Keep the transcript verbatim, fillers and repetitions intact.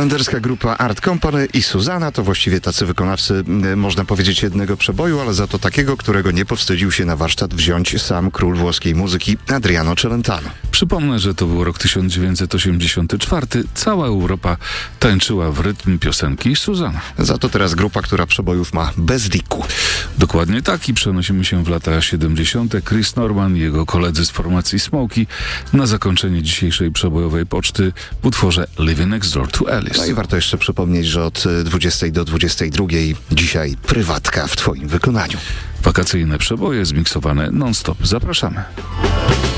Holenderska grupa Art Company i Susana to właściwie tacy wykonawcy, można powiedzieć, jednego przeboju, ale za to takiego, którego nie powstydził się na warsztat wziąć sam król włoskiej muzyki Adriano Celentano. Przypomnę, że to był rok tysiąc dziewięćset osiemdziesiąty czwarty. Cała Europa tańczyła w rytm piosenki Susana. Za to teraz grupa, która przebojów ma bez liku. Dokładnie tak i przenosimy się w lata siedemdziesiąte. Chris Norman i jego koledzy z formacji Smokey na zakończenie dzisiejszej przebojowej poczty w utworze Living Next Door to Alice. No i warto jeszcze przypomnieć, że od dwudziestej do dwudziestej drugiej dzisiaj prywatka w twoim wykonaniu. Wakacyjne przeboje zmiksowane non-stop. Zapraszamy.